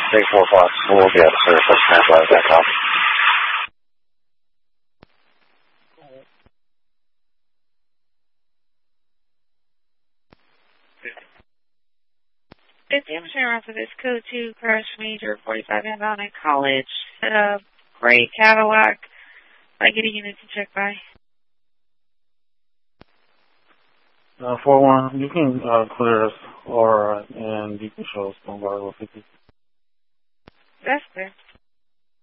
Take 4 Fox, we'll be out of service. Let's stand by that copy. It's Amsterdam for this code 2 crash major 45 inbound in College. Gray Cadillac. I get a unit to check by. 4-1, you can clear us, or and you can show us Bombard 50. That's clear.